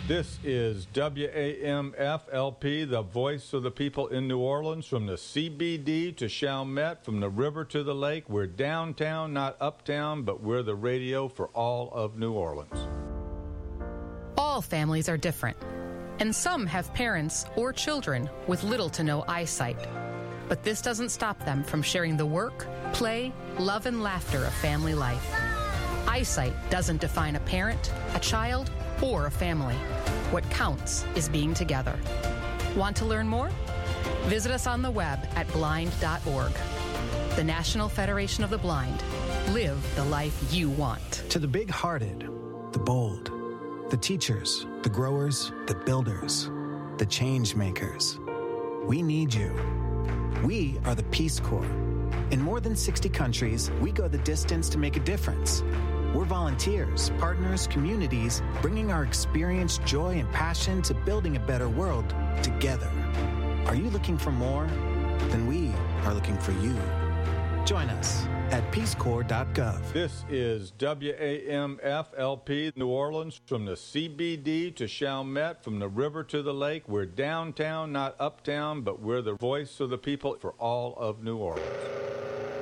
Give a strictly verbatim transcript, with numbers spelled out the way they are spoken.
This is W A M F L P, the voice of the people in New Orleans, from the C B D to Chalmette, from the river to the lake. We're downtown, not uptown, but we're the radio for all of New Orleans. All families are different, and some have parents or children with little to no eyesight. But this doesn't stop them from sharing the work, play, love, and laughter of family life. Eyesight doesn't define a parent, a child, or a family. What counts is being together. Want to learn more? Visit us on the web at blind dot org. The National Federation of the Blind. Live the life you want. To the big-hearted, the bold, the teachers, the growers, the builders, the change makers. We need you. We are the Peace Corps. In more than sixty countries, we go the distance to make a difference. We're volunteers, partners, communities, bringing our experience, joy, and passion to building a better world together. Are you looking for more? Then we are looking for you. Join us at peace corps dot gov. This is W A M F L P New Orleans, from the C B D to Chalmette, from the river to the lake. We're downtown, not uptown, but we're the voice of the people for all of New Orleans.